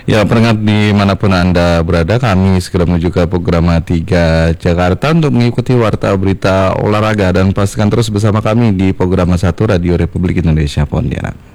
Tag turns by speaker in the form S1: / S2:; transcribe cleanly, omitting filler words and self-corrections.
S1: Ya, pendengar dimanapun Anda berada, kami segera menuju ke program 3 Jakarta untuk mengikuti warta berita olahraga, dan pastikan terus bersama kami di program 1 Radio Republik Indonesia Pontianak.